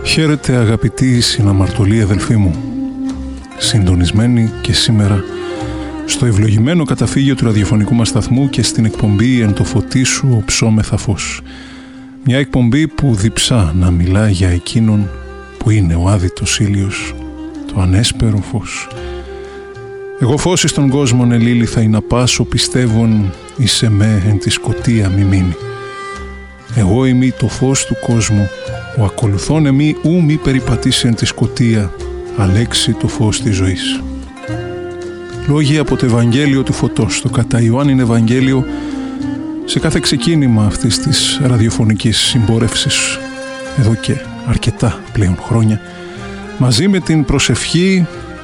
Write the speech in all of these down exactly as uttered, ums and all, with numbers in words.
Χαίρετε αγαπητοί συναμαρτωλοί αδελφοί μου, συντονισμένοι και σήμερα στο ευλογημένο καταφύγιο του ραδιοφωνικού μας σταθμού και στην εκπομπή «Εν το φωτί σου οψόμεθα φως». Μια εκπομπή που διψά να μιλά για εκείνον που είναι ο άδειτος ήλιος, το ανέσπερο φως. Εγώ φως εις τον κόσμον ελήλυθα ή να πάσω πιστεύων εις εμέ εν τη σκοτία μη μείνει. Εγώ είμαι το φως του κόσμου, ο ακολουθών εμεί ου μη περιπατήσει εν τη σκοτία, αλέξει το φως της ζωής. Λόγοι από το Ευαγγέλιο του Φωτός, το κατά Ιωάννην Ευαγγέλιο, σε κάθε ξεκίνημα αυτής της ραδιοφωνικής συμπόρευσης, εδώ και αρκετά πλέον χρόνια, μαζί με την προσευχή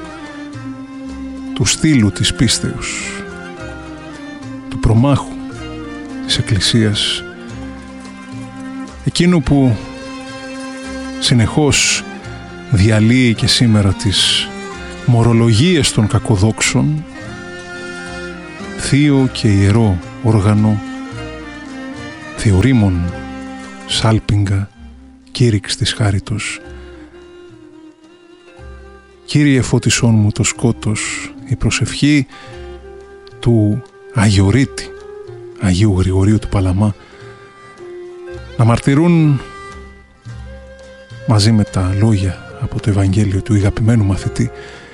του στήλου της πίστεως, του προμάχου της Εκκλησίας, εκείνου που συνεχώς διαλύει και σήμερα τις μορολογίες των κακοδόξων, θείο και ιερό όργανο, Θεορήμων, Σάλπιγγα, κήρυξ της χάριτος. Κύριε φώτισόν μου το σκότος, η προσευχή του Αγιορείτη, Αγίου Γρηγορίου του Παλαμά, να μαρτυρούν μαζί με τα λόγια από το Ευαγγέλιο του αγαπημένου μαθητή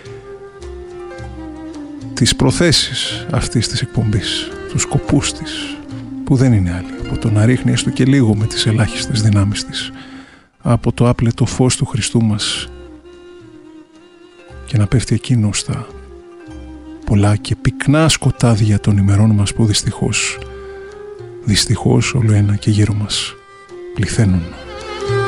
τις προθέσεις αυτής της εκπομπής, τους σκοπούς της, που δεν είναι άλλοι από το να ρίχνει έστω και λίγο με τις ελάχιστες δυνάμεις της από το άπλετο φως του Χριστού μας και να πέφτει εκείνο στα πολλά και πυκνά σκοτάδια των ημερών μας που δυστυχώς, δυστυχώς όλο ένα και γύρω μας πληθαίνουν.